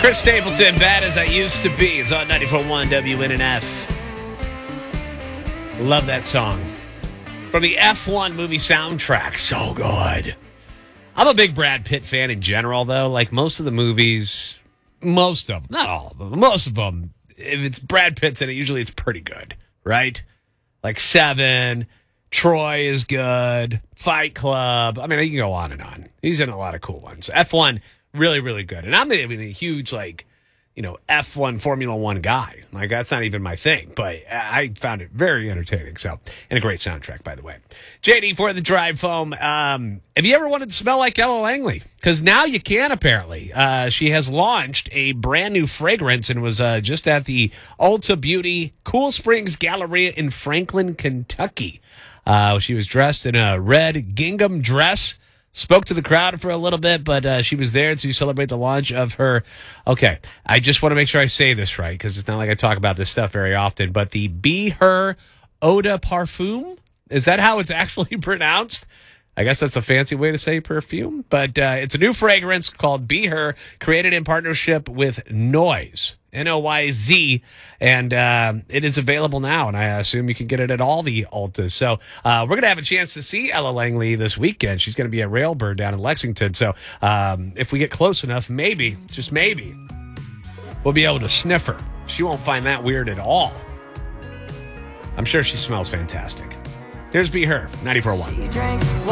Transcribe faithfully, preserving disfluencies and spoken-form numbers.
Chris Stapleton, Bad As I Used to Be. It's on ninety-four point one W N N F. Love that song. From the F one movie soundtrack. So good. I'm a big Brad Pitt fan in general, though. Like, most of the movies, most of them, not all of them, but most of them, if it's Brad Pitt's in it, usually it's pretty good, right? Like Seven, Troy is good, Fight Club. I mean, you can go on and on. He's in a lot of cool ones. F one, really, really good. And I'm I mean, a huge, like, you know, F one Formula One guy. Like, that's not even my thing, but I found it very entertaining. So, and a great soundtrack, by the way. J D for the drive home. Um, have you ever wanted to smell like Ella Langley? Because now you can, apparently. Uh, she has launched a brand new fragrance and was uh, just at the Ulta Beauty Cool Springs Galleria in Franklin, Kentucky. Uh, she was dressed in a red gingham dress. Spoke to the crowd for a little bit, but uh, she was there to celebrate the launch of her. Okay, I just want to make sure I say this right, because it's not like I talk about this stuff very often, but the Be Her Eau de Parfum? Is that how it's actually pronounced? I guess that's a fancy way to say perfume, but uh, it's a new fragrance called Be Her, created in partnership with Noise, N O Y Z, and uh, it is available now, and I assume you can get it at all the Ultas. So uh, we're going to have a chance to see Ella Langley this weekend. She's going to be at Railbird down in Lexington, so um, if we get close enough, maybe, just maybe, we'll be able to sniff her. She won't find that weird at all. I'm sure she smells fantastic. Here's Be Her, ninety-four point one.